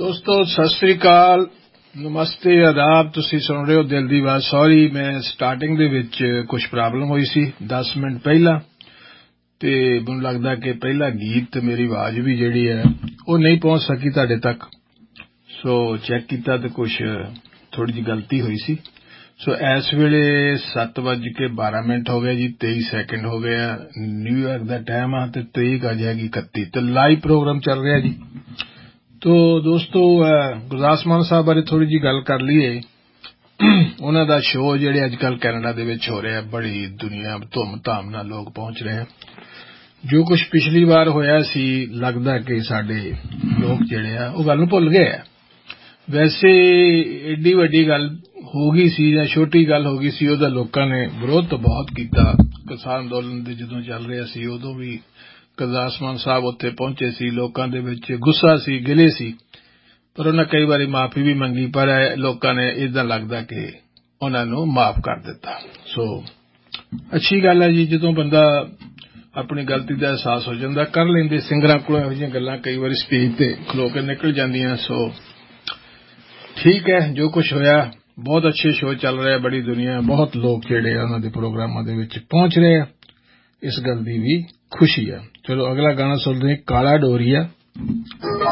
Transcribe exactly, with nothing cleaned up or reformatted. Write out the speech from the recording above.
दोस्तों सत श्री अकाल, नमस्ते, आदाब। तुसी सुन रहे हो दिल दी बात। सॉरी, मैं स्टार्टिंग दे विच कुछ प्रॉब्लम हुई सी दस मिनट पहला, ते मैनूं लगदा कि पहला गीत ते मेरी आवाज भी जिहड़ी है वो नहीं पहुंच सकी तुहाडे तक। सो चैक कीता ते कुछ थोड़ी जी गलती हुई सी। सो इस वेले सत्त बज के बारह मिनट हो गए जी, तेईस सैकेंड हो गए। न्यूयॉर्क का टाइम आ ते तरीक अज हैगी इकत्ती, तो लाइव प्रोग्राम चल रहा जी। तो दोस्तों गुरदास मान साहब बारे थोड़ी जी गल कर लीए। उन्हां दा शो जिहड़े अजकल कैनेडा दे विच हो रहा है, बड़ी दुनिया धूम धाम नाल लोग पहुंच रहे हैं। जो कुछ पिछली बार होया सी, लगदा कि साडे लोग जिहड़े आ ओह गल नूं भुल गए। वैसे एडी वड्डी गल हो गई सी जां छोटी गल हो गई सी, ओहदा लोकां ने विरोध तो बहुत कीता। किसान अंदोलन दे जदों चल रहा सी उदों भी गुरदास मान साहब उत्थे पहुंचे सी, लोकां दे विच गुस्सा सी, गिले सी, पर उन्हें कई बारी माफी भी मंगी, पर लोकां ने इदां लगदा कि उन्हां नूं माफ कर दिता। सो अच्छी गल है जी, जदों बंदा अपनी गलती का एहसास हो जाता कर लेंदे। सिंगरां कोलों इहो जिहियां गल्लां कई बारी स्टेज ते खलो के निकल जांदियां। सो ठीक है, जो कुछ होया बहुत अच्छे शो चल रहे, बड़ी दुनिया, बहुत लोग जिहड़े उन्हां दे प्रोग्रामां दे विच पहुंच रहे हैं, इस गल दी भी खुशी है। चलो अगला गाना सुनते हैं, काला डोरिया।